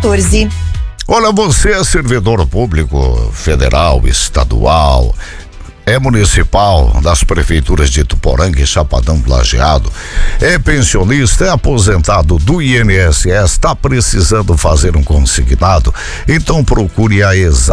14. Olha, você é servidor público federal, estadual, é municipal, das prefeituras de Ituporanga e Chapadão do Lajeado, é pensionista, é aposentado do INSS, está precisando fazer um consignado, então procure a